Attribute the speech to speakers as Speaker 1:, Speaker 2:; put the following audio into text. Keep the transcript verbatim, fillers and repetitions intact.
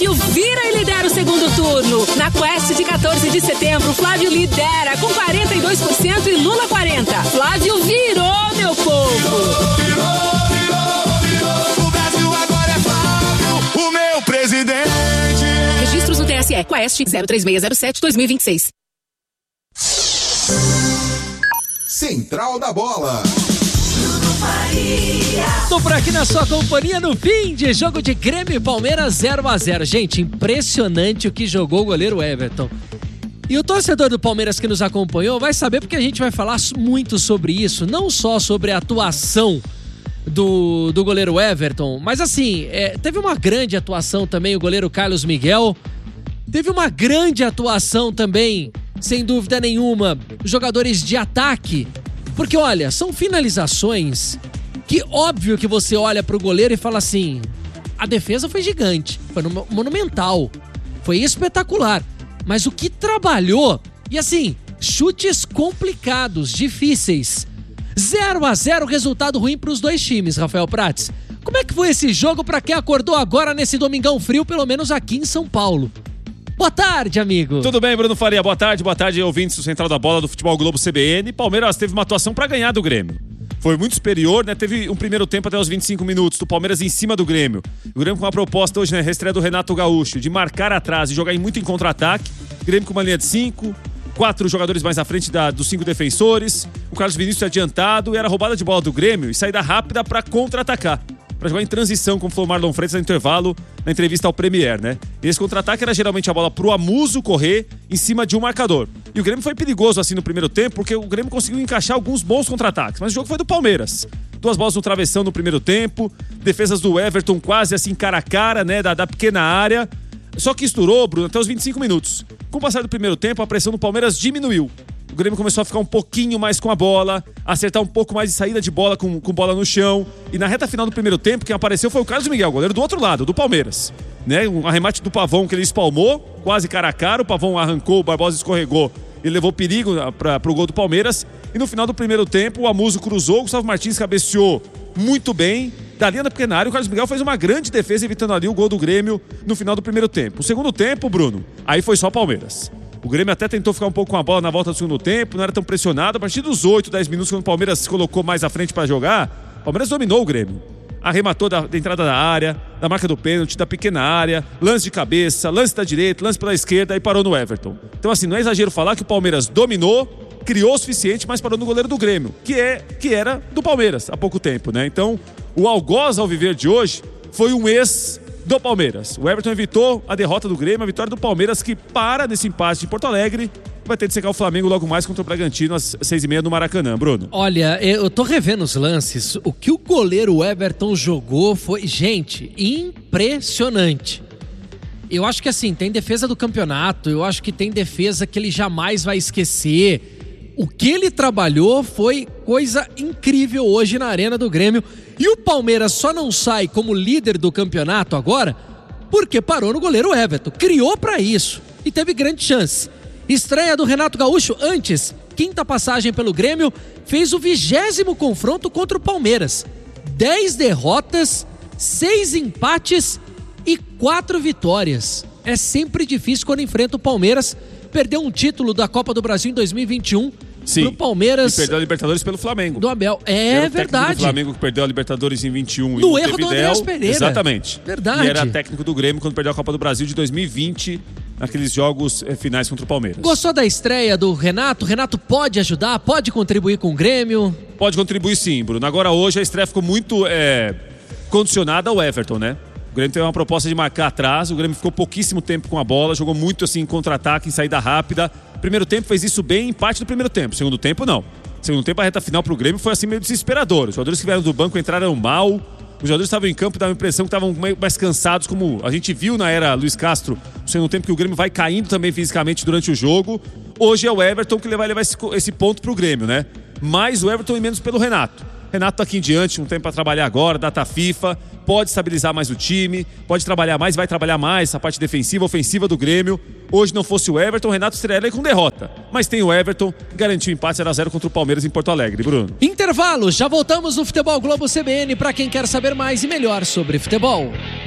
Speaker 1: Flávio vira e lidera o segundo turno. Na Quest de quatorze de setembro, Flávio lidera com quarenta e dois por cento e Lula quarenta por cento. Flávio virou, meu povo.
Speaker 2: Virou, virou, virou. O Brasil agora é Flávio, o meu presidente.
Speaker 1: Registros no T S E. Quest zero três seis zero sete dois mil e vinte e seis.
Speaker 3: Central da Bola.
Speaker 4: Tô por aqui na sua companhia no fim de jogo de Grêmio e Palmeiras zero a zero. Gente, impressionante o que jogou o goleiro Everton. E o torcedor do Palmeiras que nos acompanhou vai saber porque a gente vai falar muito sobre isso, não só sobre a atuação do, do goleiro Everton, mas assim, é, teve uma grande atuação também o goleiro Carlos Miguel, teve uma grande atuação também, sem dúvida nenhuma, jogadores de ataque, porque olha, são finalizações que óbvio que você olha pro goleiro e fala assim, a defesa foi gigante, foi monumental, foi espetacular. Mas o que trabalhou, e assim, chutes complicados, difíceis. zero a zero, resultado ruim para os dois times, Rafael Prates. Como é que foi esse jogo para quem acordou agora nesse domingão frio, pelo menos aqui em São Paulo? Boa tarde, amigo.
Speaker 5: Tudo bem, Bruno Faria? Boa tarde, boa tarde, ouvintes do Central da Bola do Futebol Globo C B N. Palmeiras teve uma atuação para ganhar do Grêmio. Foi muito superior, né? Teve um primeiro tempo até os vinte e cinco minutos do Palmeiras em cima do Grêmio. O Grêmio com uma proposta hoje, né? Reestreia do Renato Gaúcho, de marcar atrás e jogar muito em contra-ataque. O Grêmio com uma linha de cinco, quatro jogadores mais à frente da, dos cinco defensores. O Carlos Vinícius adiantado e era roubada de bola do Grêmio e saída rápida para contra-atacar. Para jogar em transição, como falou Marlon Freitas no intervalo, na entrevista ao Premier, né? E esse contra-ataque era geralmente a bola pro Amuso correr em cima de um marcador. E o Grêmio foi perigoso assim no primeiro tempo, porque o Grêmio conseguiu encaixar alguns bons contra-ataques. Mas o jogo foi do Palmeiras. Duas bolas no travessão no primeiro tempo, defesas do Everton quase assim cara a cara, né? Da, da pequena área. Só que estourou, Bruno, até os vinte e cinco minutos. Com o passar do primeiro tempo, a pressão do Palmeiras diminuiu. O Grêmio começou a ficar um pouquinho mais com a bola, acertar um pouco mais de saída de bola com, com bola no chão. E na reta final do primeiro tempo, quem apareceu foi o Carlos Miguel, goleiro do outro lado, do Palmeiras. Né? Um arremate do Pavão que ele espalmou, quase cara a cara. O Pavão arrancou, o Barbosa escorregou e levou perigo para o gol do Palmeiras. E no final do primeiro tempo, o Amuso cruzou, o Gustavo Martins cabeceou muito bem. Da linha da pequena área, o Carlos Miguel fez uma grande defesa, evitando ali o gol do Grêmio no final do primeiro tempo. O segundo tempo, Bruno, aí foi só Palmeiras. O Grêmio até tentou ficar um pouco com a bola na volta do segundo tempo, não era tão pressionado. A partir dos oito, dez minutos, quando o Palmeiras se colocou mais à frente para jogar, o Palmeiras dominou o Grêmio. Arrematou da, da entrada da área, da marca do pênalti, da pequena área, lance de cabeça, lance da direita, lance pela esquerda e parou no Everton. Então assim, não é exagero falar que o Palmeiras dominou, criou o suficiente, mas parou no goleiro do Grêmio, que, é, que era do Palmeiras há pouco tempo, né? Então, o algoz ao viver de hoje foi um ex do Palmeiras. O Everton evitou a derrota do Grêmio, a vitória do Palmeiras, que para nesse empate de Porto Alegre, vai ter de secar o Flamengo logo mais contra o Bragantino às seis e meia no Maracanã, Bruno.
Speaker 4: Olha, eu tô revendo os lances, o que o goleiro Everton jogou foi, gente, impressionante. Eu acho que assim, tem defesa do campeonato, eu acho que tem defesa que ele jamais vai esquecer. O que ele trabalhou foi coisa incrível hoje na Arena do Grêmio. E o Palmeiras só não sai como líder do campeonato agora porque parou no goleiro Everton. Criou pra isso e teve grande chance. Estreia do Renato Gaúcho antes, quinta passagem pelo Grêmio, fez o vigésimo confronto contra o Palmeiras. Dez derrotas, seis empates e quatro vitórias. É sempre difícil quando enfrenta o Palmeiras. Perdeu um título da Copa do Brasil em dois mil e vinte e um.
Speaker 5: Sim,
Speaker 4: pro Palmeiras.
Speaker 5: E perdeu a Libertadores pelo Flamengo.
Speaker 4: Do Abel. É
Speaker 5: era o
Speaker 4: verdade.
Speaker 5: Do Flamengo que perdeu a Libertadores em vinte e um.
Speaker 4: No erro do Andrés Pereira.
Speaker 5: Exatamente.
Speaker 4: Verdade.
Speaker 5: E era técnico do Grêmio quando perdeu a Copa do Brasil de dois mil e vinte, naqueles jogos eh, finais contra o Palmeiras.
Speaker 4: Gostou da estreia do Renato? O Renato pode ajudar? Pode contribuir com o Grêmio?
Speaker 5: Pode contribuir sim, Bruno. Agora hoje a estreia ficou muito é, condicionada ao Everton, né? O Grêmio teve uma proposta de marcar atrás, o Grêmio ficou pouquíssimo tempo com a bola, jogou muito assim em contra-ataque, em saída rápida. Primeiro tempo fez isso bem, empate no primeiro tempo. Segundo tempo, não. Segundo tempo, a reta final pro Grêmio foi assim meio desesperador. Os jogadores que vieram do banco entraram mal, os jogadores estavam em campo, dava a impressão que estavam mais cansados, como a gente viu na era Luiz Castro. No segundo tempo que o Grêmio vai caindo também fisicamente durante o jogo. Hoje é o Everton que vai levar esse, esse ponto pro Grêmio, né? Mais o Everton e menos pelo Renato. Renato tá aqui em diante, um tempo para trabalhar agora, data FIFA, pode estabilizar mais o time, pode trabalhar mais, vai trabalhar mais a parte defensiva, ofensiva do Grêmio. Hoje não fosse o Everton, o Renato estrearia com derrota. Mas tem o Everton, que garantiu empate zero a zero contra o Palmeiras em Porto Alegre, Bruno.
Speaker 4: Intervalo, já voltamos no Futebol Globo C B N para quem quer saber mais e melhor sobre futebol.